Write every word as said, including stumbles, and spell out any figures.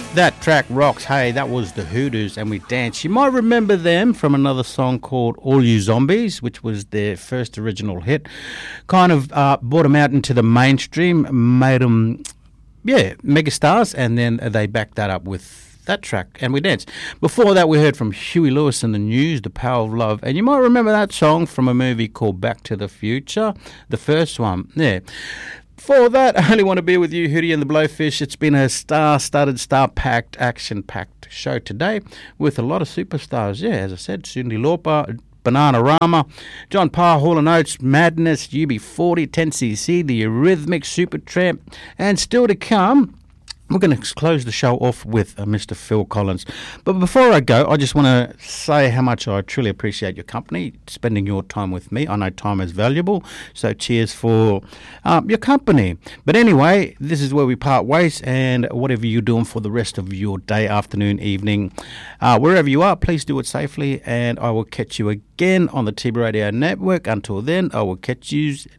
That track rocks. Hey, that was the Hoodoos and We Dance. You might remember them from another song called All You Zombies, which was their first original hit. Kind of uh, brought them out into the mainstream, made them, yeah, megastars, and then they backed that up with that track, and We Dance. Before that, we heard from Huey Lewis and the News, The Power of Love, and you might remember that song from a movie called Back to the Future, the first one, yeah. For that, I only want to be with you, Hootie and the Blowfish. It's been a star-studded, star-packed, action-packed show today with a lot of superstars. Yeah, as I said, Cyndi Lauper, Bananarama, John Parr, Hall and Oates, Madness, U B forty, ten C C, The Eurythmics, Supertramp, and still to come, we're going to close the show off with uh, Mister Phil Collins. But before I go, I just want to say how much I truly appreciate your company, spending your time with me. I know time is valuable, so cheers for um, your company. But anyway, this is where we part ways, and whatever you're doing for the rest of your day, afternoon, evening, uh, wherever you are, please do it safely, and I will catch you again on the T B Radio Network. Until then, I will catch you